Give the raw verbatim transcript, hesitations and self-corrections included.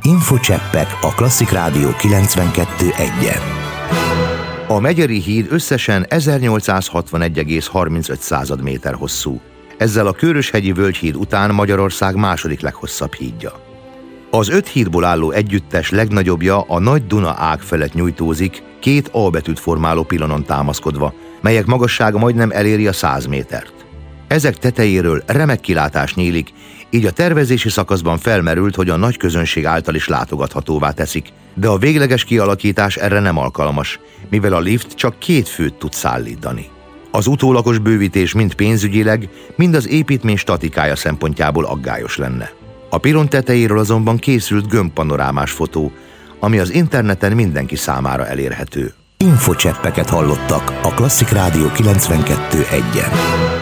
Infocseppek a Klasszik Rádió kilencvenkettő egyen. A Megyeri híd összesen ezernyolcszázhatvanegy egész harmincöt méter hosszú. Ezzel a Kőröshegyi Völgyhíd után Magyarország második leghosszabb hídja. Az öt hídból álló együttes legnagyobbja a Nagy Duna ág felett nyújtózik, két A betűt formáló pilonon támaszkodva, melyek magassága majdnem eléri a száz métert. Ezek tetejéről remek kilátás nyílik, így a tervezési szakaszban felmerült, hogy a nagy közönség által is látogathatóvá teszik, de a végleges kialakítás erre nem alkalmas, mivel a lift csak két főt tud szállítani. Az utólagos bővítés mind pénzügyileg, mind az építmény statikája szempontjából aggályos lenne. A pilon tetejéről azonban készült gömbpanorámás fotó, ami az interneten mindenki számára elérhető. Infocseppeket hallottak a Klasszik Rádió kilencvenkettő egyen.